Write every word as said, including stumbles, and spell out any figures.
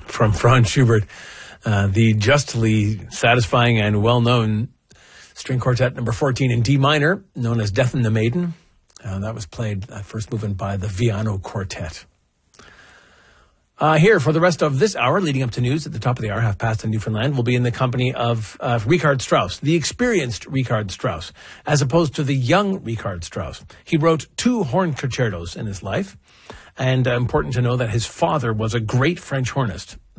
from Franz Schubert, uh, the justly satisfying and well-known string quartet number fourteen in D minor, known as Death and the Maiden. Uh, that was played, that first movement, by the Viano Quartet. Uh, here for the rest of this hour, leading up to news at the top of the hour, half past in Newfoundland, we'll be in the company of uh, Richard Strauss, the experienced Richard Strauss, as opposed to the young Richard Strauss. He wrote two horn concertos in his life, and uh, important to know that his father was a great French hornist,